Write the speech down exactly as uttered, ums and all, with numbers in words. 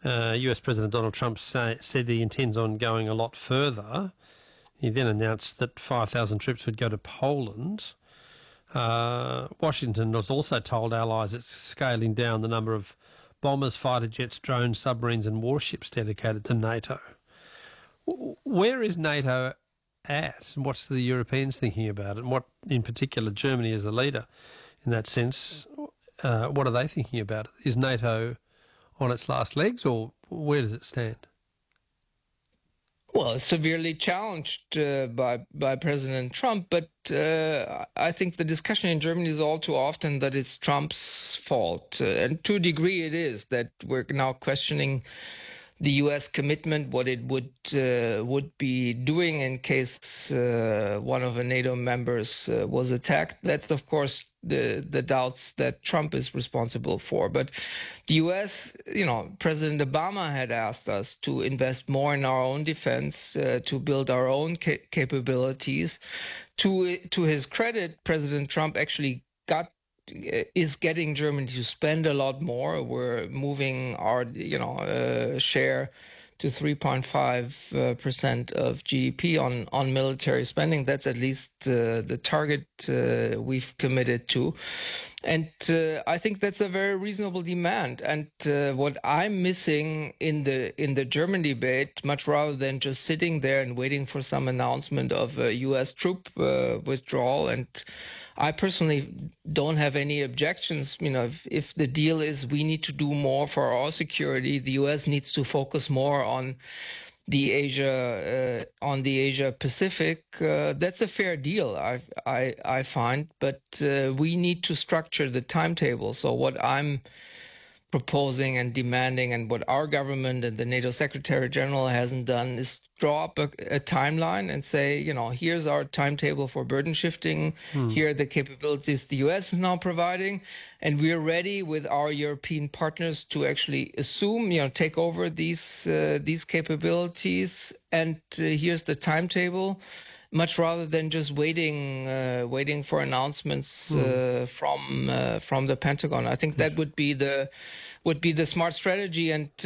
uh, U S President Donald Trump say, said he intends on going a lot further. He then announced that five thousand troops would go to Poland. Uh, Washington has also told allies it's scaling down the number of bombers, fighter jets, drones, submarines and warships dedicated to NATO. Where is NATO at, and what's the Europeans thinking about it, and what, in particular, Germany as the leader in that sense, uh, what are they thinking about it? Is NATO on its last legs, or where does it stand? Well, it's severely challenged uh, by by President Trump, but uh, I think the discussion in Germany is all too often that it's Trump's fault, uh, and to a degree it is, that we're now questioning the U S commitment, what it would uh, would be doing in case uh, one of the NATO members uh, was attacked. That's, of course, the the doubts that Trump is responsible for. But the U S, you know, President Obama had asked us to invest more in our own defense, uh, to build our own ca- capabilities. To to his credit, President Trump actually got is getting Germany to spend a lot more. We're moving our, you know, uh, share to three point five percent of G D P on, on military spending. That's at least uh, the target uh, we've committed to. And uh, I think that's a very reasonable demand. And uh, what I'm missing in the in the German debate, much rather than just sitting there and waiting for some announcement of a U S troop uh, withdrawal, and I personally don't have any objections. You know, if, if the deal is we need to do more for our security, the U S needs to focus more on the Asia uh, on the Asia Pacific. Uh, that's a fair deal, I I, I find. But uh, we need to structure the timetable. So what I'm proposing and demanding, and what our government and the NATO Secretary General hasn't done, is draw up a, a timeline and say, you know, here's our timetable for burden shifting. Hmm. Here are the capabilities the U S is now providing, and we're ready with our European partners to actually assume, you know, take over these uh, these capabilities. And uh, here's the timetable. Much rather than just waiting, uh, waiting for announcements uh, mm. from uh, from the Pentagon, I think that would be the would be the smart strategy. And